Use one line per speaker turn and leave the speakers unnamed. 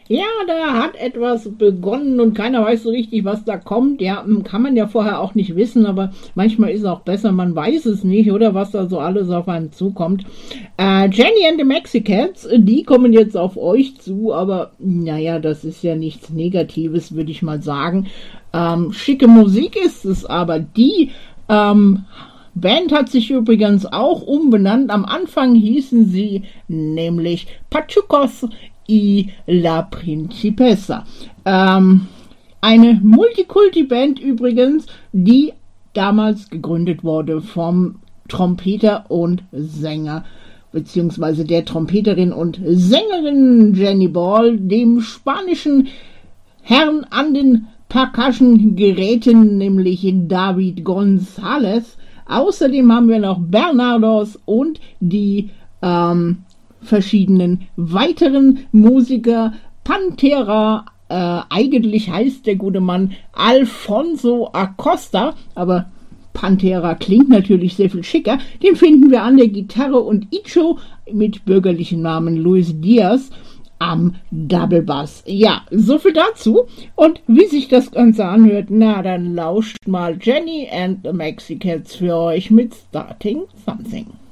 Ja, da hat etwas begonnen und keiner weiß so richtig, was da kommt. Ja, kann man ja vorher auch nicht wissen, aber manchmal ist es auch besser, man weiß es nicht, oder was da so alles auf einen zukommt. Jenny and the Mexicans, die kommen jetzt auf euch zu, aber naja, das ist ja nichts Negatives, würde ich mal sagen. Schicke Musik ist es, aber die Band hat sich übrigens auch umbenannt. Am Anfang hießen sie nämlich Pachucos y la Principessa. Eine Multikulti-Band übrigens, die damals gegründet wurde vom Trompeter und Sänger beziehungsweise der Trompeterin und Sängerin Jenny Ball, dem spanischen Herrn an den Percussion-Geräten, nämlich David González. Außerdem haben wir noch Bernardos und die verschiedenen weiteren Musiker. Pantera, eigentlich heißt der gute Mann Alfonso Acosta, aber Pantera klingt natürlich sehr viel schicker. Den finden wir an der Gitarre und Icho mit bürgerlichem Namen Luis Diaz am Double Bass. Ja, so viel dazu. Und wie sich das Ganze anhört, na dann lauscht mal Jenny and the Mexicans für euch mit Starting Something.